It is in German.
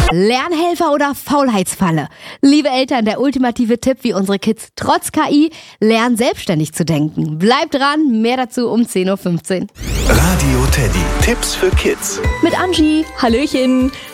Lernhelfer oder Faulheitsfalle? Liebe Eltern, der ultimative Tipp, wie unsere Kids trotz KI lernen, selbstständig zu denken. Bleibt dran, mehr dazu um 10.15 Uhr. Radio Teddy. Tipps für Kids. Mit Angie. Hallöchen.